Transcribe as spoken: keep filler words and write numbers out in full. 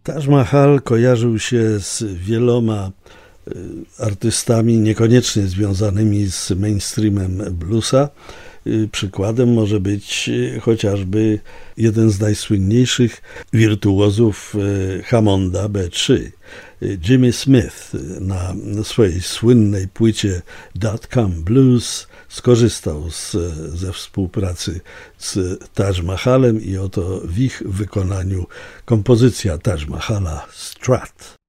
Taj Mahal kojarzył się z wieloma artystami niekoniecznie związanymi z mainstreamem bluesa. Przykładem może być chociażby jeden z najsłynniejszych wirtuozów Hammonda B trzy, Jimmy Smith. Na swojej słynnej płycie Dot Com Blues skorzystał z, ze współpracy z Taj Mahalem i oto w ich wykonaniu kompozycja Taj Mahala Strat.